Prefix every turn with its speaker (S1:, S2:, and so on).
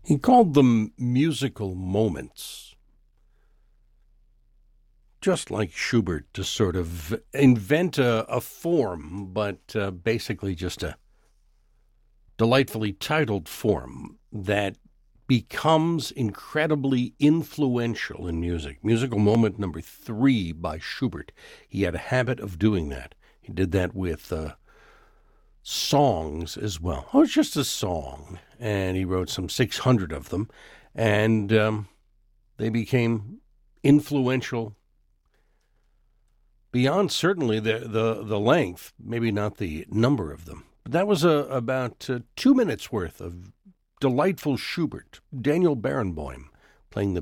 S1: He called them musical moments, just like Schubert, to sort of invent a form, but basically just a delightfully titled form that becomes incredibly influential in music. Musical moment number 3 by Schubert. He had a habit of doing that. He did that with songs as well. Oh, it's just a song, and he wrote some 600 of them, and they became influential beyond certainly the length, maybe not the number of them. But that was about 2 minutes worth of delightful Schubert. Daniel Barenboim playing the